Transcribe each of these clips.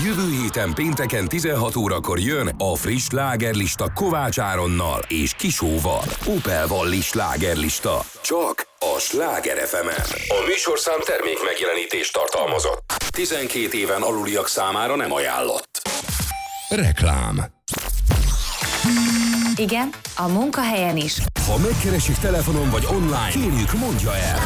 Jövő héten pénteken 16 órakor jön a friss slágerlista Kovács Áronnal és Kisóval. Opel Valli slágerlista. Csak a Sláger FM-en. A műsorszám termék megjelenítést tartalmazott. 12 éven aluliak számára nem ajánlott. Reklám. Igen, a munkahelyen is. Ha megkeresik telefonon vagy online, kérjük, mondja el.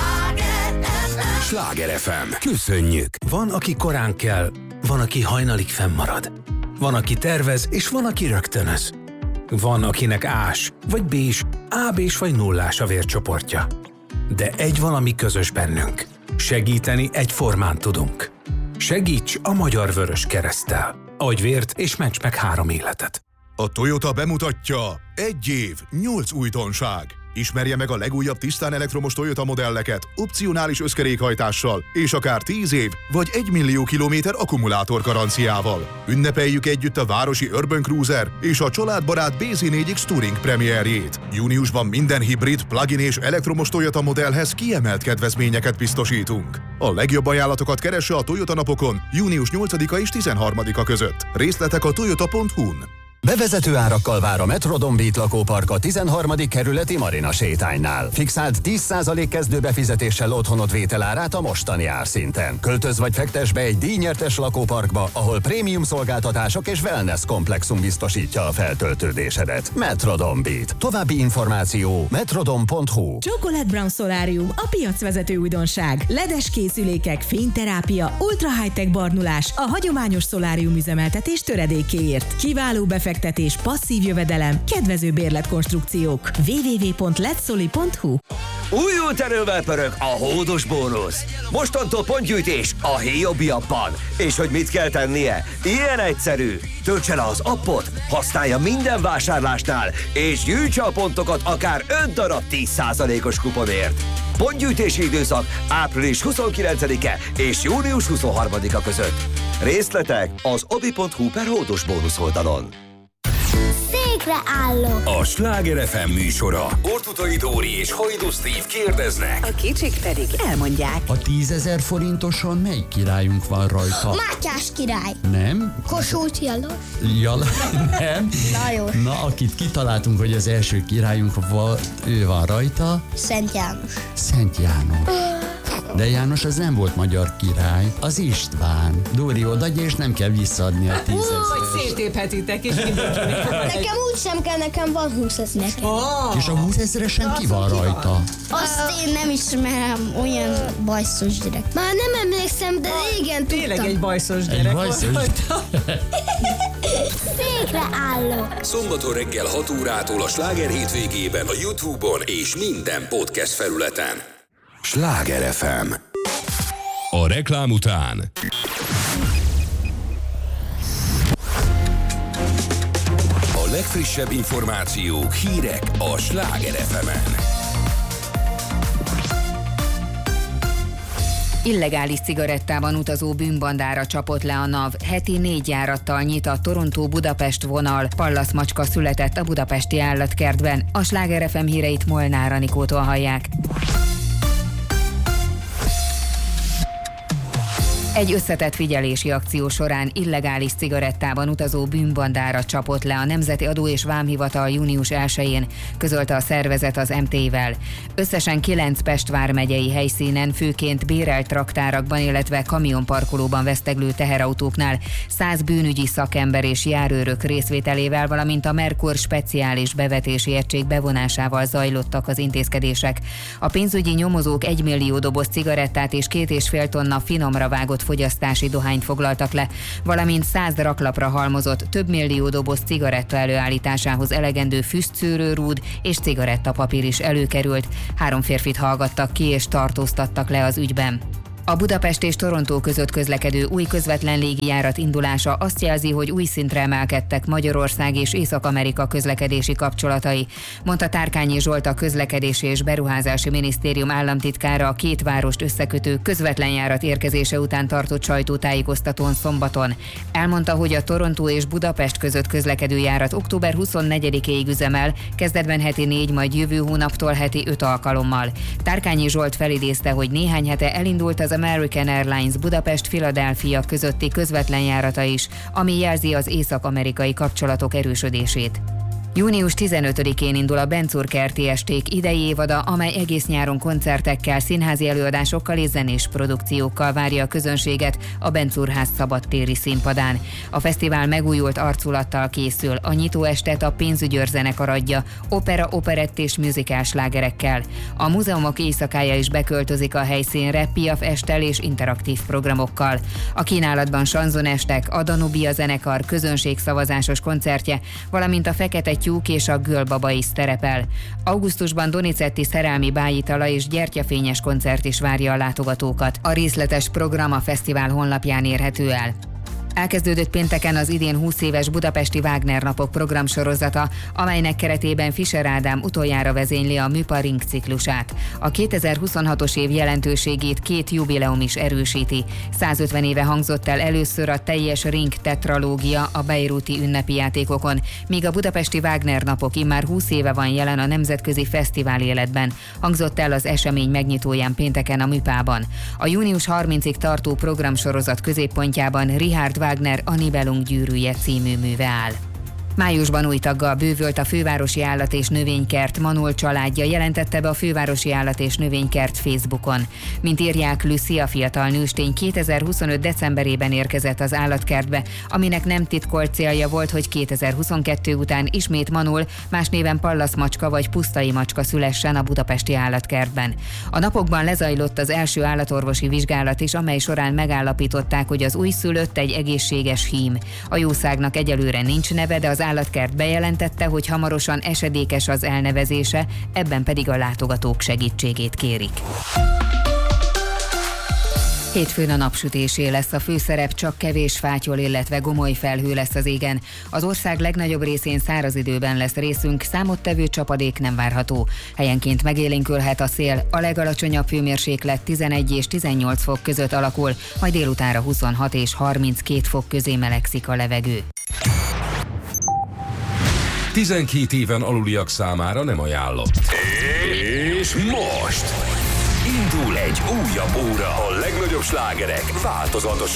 Sláger FM. Köszönjük. Van, aki korán kell, van, aki hajnalig fennmarad. Van, aki tervez, és van, aki rögtönöz. Van, akinek ás, vagy bés, AB-s vagy nullás a vércsoportja. De egy valami közös bennünk. Segíteni egyformán tudunk. Segíts a Magyar Vöröskereszttel. Adj vért és ments meg 3 életet. A Toyota bemutatja 1 év, 8 újdonság. Ismerje meg a legújabb tisztán elektromos Toyota modelleket opcionális összkerékhajtással és akár 10 év vagy 1 millió kilométer akkumulátor garanciával. Ünnepeljük együtt a városi Urban Cruiser és a családbarát BZ4X Touring premierjét. Júniusban minden hibrid, plug-in és elektromos Toyota modellhez kiemelt kedvezményeket biztosítunk. A legjobb ajánlatokat keresse a Toyota napokon június 8-a és 13-a között. Részletek a toyota.hu-n. Bevezető árakkal vár a Metrodon Beat lakópark a 13. kerületi Marina sétánynál. Fixált 10% kezdőbefizetéssel otthonod vételárát a mostani árszinten. Költöz vagy fektess be egy díjnyertes lakóparkba, ahol prémium szolgáltatások és wellness komplexum biztosítja a feltöltődésedet. Metrodon Beat. További információ metrodon.hu. Chocolate Brown Solarium, a piacvezető újdonság. LED-es készülékek, fényterápia, ultra high-tech barnulás, a hagyományos szolárium üzemeltetés töredékéért. Kiváló befektetés, passzív jövedelem, kedvező bérletkonstrukciók. www.letsoli.hu. Újult erővel pörög a hódos bónusz. Mostantól pontgyűjtés a Héjobbi appban. És hogy mit kell tennie? Ilyen egyszerű. Töltse le az appot, használja minden vásárlásnál, és gyűjtse a pontokat akár 5 darab 10%-os kuponért. Pontgyűjtési időszak április 29-e és június 23-a között. Részletek az obi.hu/hódos bónusz oldalon. Székre állok! A Sláger FM műsora. Ortutai Dóri és Hajdú Steve kérdeznek. A kicsik pedig elmondják. A 10 000 forintoson melyik királyunk van rajta? Mátyás király! Nem? Kossuth János! Nem? Lajos! Na, akit kitaláltunk, hogy az első királyunk ő van rajta? Szent János! Szent János. De János az nem volt magyar király, az István. Dóri, odaadja, és nem kell visszaadni a 10 000. Vagy széttéphetítek, és mindenkinek. Nekem úgy sem kell, nekem van 20 000. És a 20 000-esen ki van rajta? Azt én nem ismerem, olyan bajszos gyerek. Már nem emlékszem, de régen tudtam. Tényleg egy bajszos gyerek volt. Székre állok! Szombaton reggel 6 órától a Sláger hétvégében a YouTube-on és minden podcast felületen. Sláger FM. A reklám után a legfrissebb információk, hírek a Sláger FM-en. Illegális cigarettában utazó bűnbandára csapott le a NAV. Heti 4 járattal nyit a Torontó-Budapest vonal. Pallaszmacska született a budapesti állatkertben. A Sláger FM híreit Molnár Anikótól hallják. Egy összetett figyelési akció során illegális cigarettában utazó bűnbandára csapott le a Nemzeti Adó és Vámhivatal június 1-én, közölte a szervezet az MT-vel. Összesen 9 Pest vármegyei helyszínen, főként bérelt raktárakban, illetve kamionparkolóban veszteglő teherautóknál 100 bűnügyi szakember és járőrök részvételével, valamint a Merkur speciális bevetési egység bevonásával zajlottak az intézkedések. A pénzügyi nyomozók 1 millió doboz cigarettát és 2,5 tonna finomra vágott fogyasztási dohányt foglaltak le, valamint 100 raklapra halmozott több millió doboz cigaretta előállításához elegendő füstszűrőrúd és cigarettapapír is előkerült. 3 férfit hallgattak ki és tartóztattak le az ügyben. A Budapest és Torontó között közlekedő új közvetlen légijárat indulása azt jelzi, hogy új szintre emelkedtek Magyarország és Észak-Amerika közlekedési kapcsolatai, mondta Tárkányi Zsolt, a Közlekedési és Beruházási Minisztérium államtitkára a két várost összekötő közvetlen járat érkezése után tartott sajtótájékoztatón szombaton. Elmondta, hogy a Torontó és Budapest között közlekedő járat október 24-éig üzemel, kezdetben heti 4, majd jövő hónaptól heti 5 alkalommal. Tárkányi Zsolt felidézte, hogy néhány hete elindult az American Airlines Budapest-Philadelphia közötti közvetlen járata is, ami jelzi az észak-amerikai kapcsolatok erősödését. Június 15-én indul a Benzurkerti esték idei évada, amely egész nyáron koncertekkel, színházi előadásokkal és zenés produkciókkal várja a közönséget a Benzurház szabadtéri színpadán. A fesztivál megújult arculattal készül, a nyitóestet a Pénzügyőr zenekar adja, opera, operett és musical slágerekkel. A múzeumok éjszakája is beköltözik a helyszínre Piaf esttel és interaktív programokkal. A kínálatban sanzonestek, a Danubia zenekar közönségszavazásos koncertje, valamint a Fekete Tyúk és a Gölbaba is szerepel. Augusztusban Donizetti szerelmi bájitala és gyertyafényes koncert is várja a látogatókat. A részletes program a fesztivál honlapján érhető el. Elkezdődött pénteken az idén 20 éves budapesti Wagner napok programsorozata, amelynek keretében Fischer Ádám utoljára vezényli a Műpa Ring ciklusát. A 2026-os év jelentőségét két jubileum is erősíti. 150 éve hangzott el először a teljes Ring tetralógia a bejrúti ünnepi játékokon, míg a budapesti Wagner napok immár 20 éve van jelen a nemzetközi fesztivál életben. Hangzott el az esemény megnyitóján pénteken a Műpában. A június 30-ig tartó programsorozat középpontjában Richard Wagner A Nibelung gyűrűje című műve áll. Májusban új taggal bővült a Fővárosi Állat- és Növénykert. Manol családja jelentette be a Fővárosi Állat- és Növénykert Facebookon. Mint írják, Lucy, a fiatal nőstény 2025. decemberében érkezett az állatkertbe, aminek nem titkolt célja volt, hogy 2022 után ismét Manol, más néven Pallas macska vagy Pusztai macska szülessen a budapesti állatkertben. A napokban lezajlott az első állatorvosi vizsgálat is, amely során megállapították, hogy az újszülött egy egészséges hím. A jószágnak egyelőre nincs neve, de az állatkert bejelentette, hogy hamarosan esedékes az elnevezése, ebben pedig a látogatók segítségét kérik. Hétfőn a napsütésé lesz a főszerep, csak kevés fátyol, illetve gomoly felhő lesz az égen. Az ország legnagyobb részén száraz időben lesz részünk, számottevő csapadék nem várható. Helyenként megélénkülhet a szél, a legalacsonyabb hőmérséklet 11 és 18 fok között alakul, majd délutánra 26 és 32 fok közé melegszik a levegő. 12 éven aluliak számára nem ajánlott. És most indul egy újabb óra. A legnagyobb slágerek változatosan.